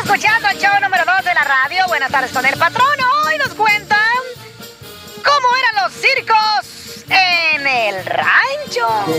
escuchando el show número 2 de la radio. Buenas tardes con el patrón. Hoy nos cuentan cómo eran los circos en el rancho.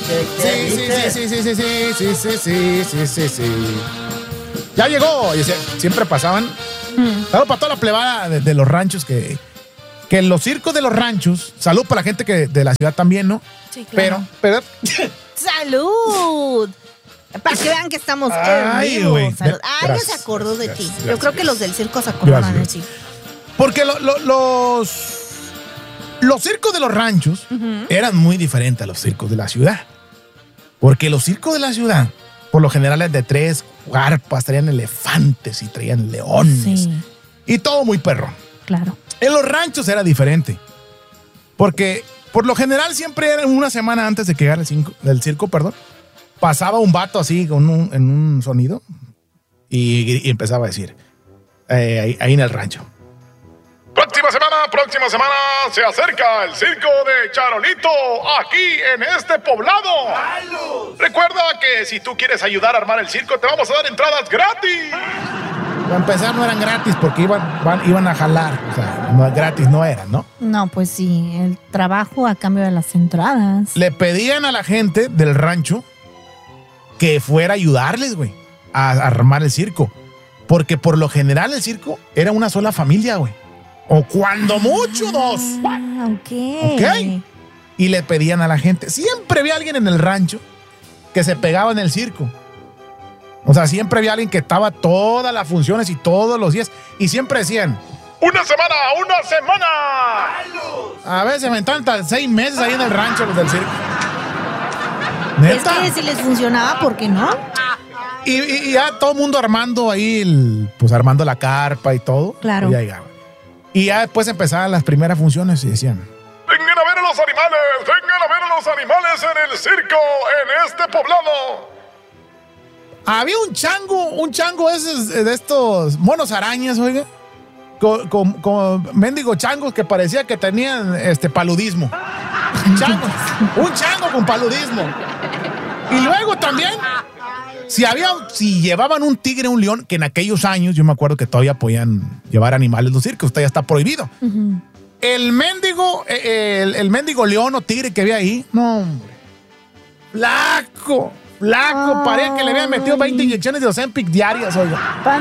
Sí. Ya llegó. Siempre pasaban. Salud para toda la plebada de los ranchos que en los circos de los ranchos. Salud para la gente que de la ciudad también, ¿no? Sí, claro. Pero ¡Salud! Para que vean que estamos Ay, en vivo. güey. Salud. Ya se acordó de ti. Yo creo que los del circo se acordaban de ti. Porque los circos de los ranchos eran muy diferentes a los circos de la ciudad. Porque los circos de la ciudad, por lo general, es de 3 carpas, traían elefantes y traían leones. Sí. Y todo muy perro. Claro. En los ranchos era diferente. Porque por lo general siempre era una semana antes de que llegara el circo, pasaba un vato así en un sonido y empezaba a decir ahí en el rancho. Próxima semana se acerca el circo de Charolito aquí en este poblado. ¡Halo! Recuerda que si tú quieres ayudar a armar el circo te vamos a dar entradas gratis. Para empezar no eran gratis porque iban a jalar, o sea, no, gratis no eran, ¿no? No, pues sí, el trabajo a cambio de las entradas. Le pedían a la gente del rancho que fuera a ayudarles, güey, a armar el circo. Porque por lo general el circo era una sola familia, güey. O cuando mucho, 2. Ok. Y le pedían a la gente. Siempre había alguien en el rancho que se pegaba en el circo. O sea, siempre había alguien que estaba todas las funciones y todos los días. Y siempre decían, ¡Una semana! A veces me encantan 6 meses ahí en el rancho los del circo. ¿Neta? Es que si les funcionaba, ¿por qué no? Y ya todo el mundo armando ahí, armando la carpa y todo. Claro. Y ya llegaba. Y ya después empezaban las primeras funciones y decían, ¡Vengan a ver a los animales en el circo, en este poblado! Había un chango de estos monos arañas, oiga, con mendigos changos que parecía que tenían paludismo. Un chango con paludismo. Y luego también, si llevaban un tigre, un león, que en aquellos años, yo me acuerdo que todavía podían llevar animales en los circos, ya está prohibido. El mendigo león o tigre que había ahí, no, hombre, flaco, parecía que le habían metido 20 inyecciones de Ozempic diarias, oiga.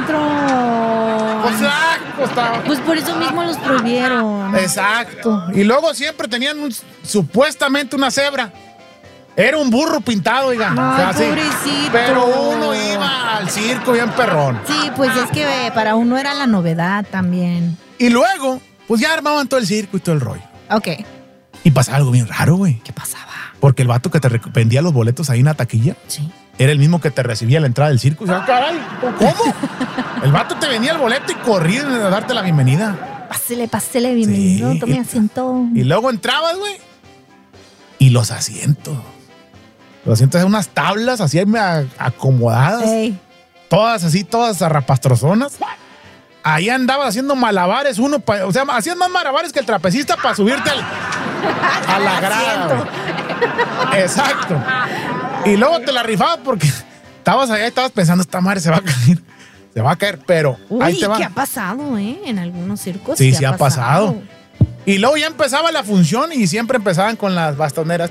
Patrón. Pues flaco estaba. Pues por eso mismo los prohibieron. Exacto. Y luego siempre tenían supuestamente una cebra. Era un burro pintado, oiga. Ay, pobrecito. Pero uno iba al circo bien perrón. Sí, pues es que para uno era la novedad también. Y luego, pues ya armaban todo el circo y todo el rollo. Ok. Y pasaba algo bien raro, güey. ¿Qué pasaba? Porque el vato que te vendía los boletos ahí en la taquilla, sí, era el mismo que te recibía la entrada del circo. O sea, caray, ¿cómo? El vato te vendía el boleto y corría a darte la bienvenida. Pásele, bienvenido, Sí. tome asiento. Y luego entrabas, güey. Y los asientos. Los asientos eran unas tablas así acomodadas. Ey. Todas así, todas zarrapastrozonas. Ahí andabas haciendo malabares hacías más malabares que el trapecista para subirte a la grada, güey. Exacto. Y luego te la rifabas porque estabas allá y estabas pensando, esta madre se va a caer, pero ahí te va. ¿Qué ha pasado, en algunos circos? Sí, sí ha pasado. Y luego ya empezaba la función y siempre empezaban con las bastoneras.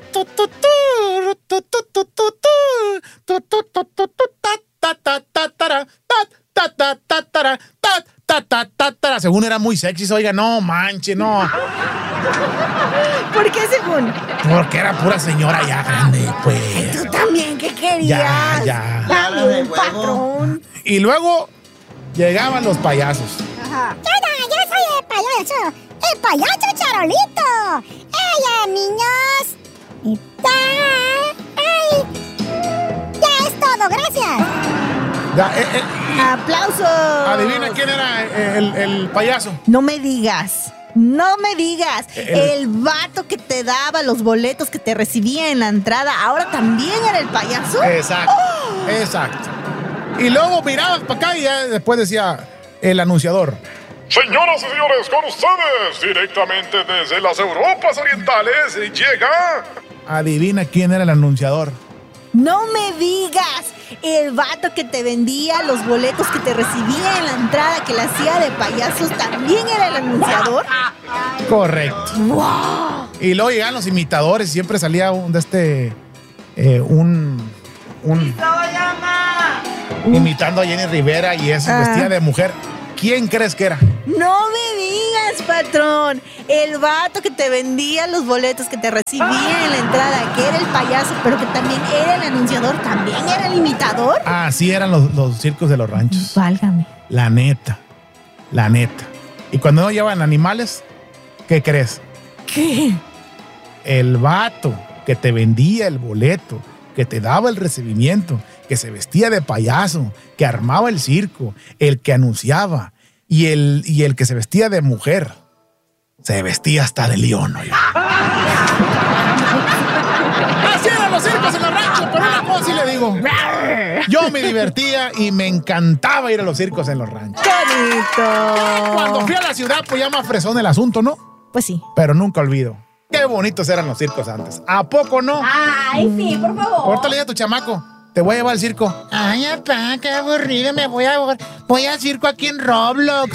Según era muy sexy, oiga, no manche, no. ¿Por qué según? Porque era pura señora ya grande, pues. Tú también, ¿qué querías? Ya. También, patrón. Y luego llegaban los payasos. Ajá. Yo soy el payaso Charolito. ¡Ey, niños! Y ya es todo, gracias. ¡Aplausos! Adivina quién era el payaso. No me digas. El vato que te daba los boletos, que te recibía en la entrada, ¿ahora también era el payaso? Exacto, exacto. Y luego mirabas para acá y ya después decía el anunciador. Señoras y señores, con ustedes, directamente desde las Europas Orientales, llega... Adivina quién era el anunciador. No me digas. El vato que te vendía los boletos, que te recibía en la entrada, que la hacía de payasos, ¿también era el anunciador? Correcto. ¡Wow! Y luego llegan los imitadores y siempre salía imitando a Jenny Rivera y eso, vestida de mujer. ¿Quién crees que era? No me digas, patrón. El vato que te vendía los boletos, que te recibía en la entrada, que era el payaso, pero que también era el anunciador, ¿también era el imitador? Así eran los circos de los ranchos. Válgame. La neta. Y cuando no llevan animales, ¿qué crees? ¿Qué? El vato que te vendía el boleto, que te daba el recibimiento, que se vestía de payaso, que armaba el circo, el que anunciaba y el que se vestía de mujer, se vestía hasta de león, oye. Así eran los circos en los ranchos, pero una cosa sí le digo. Yo me divertía y me encantaba ir a los circos en los ranchos. ¡Bonito! Cuando fui a la ciudad, pues ya más fresón el asunto, ¿no? Pues sí. Pero nunca olvido. Qué bonitos eran los circos antes. ¿A poco no? Ay, sí, por favor. Ahorita le digo a tu chamaco, te voy a llevar al circo. Ay, papá, qué aburrido, voy al circo aquí en Roblox.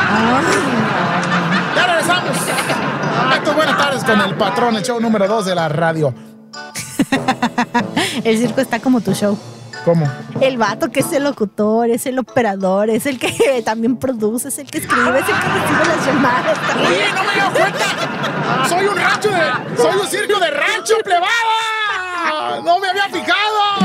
Ya regresamos. Esto es Buenas Tardes con el Patrón, el show número 2 de la radio. El circo está como tu show. ¿Cómo? El vato que es el locutor, es el operador, es el que también produce, es el que escribe, es el que recibe las llamadas. Oye, no me dio cuenta. Soy un circo de rancho, plebada. No me había fijado.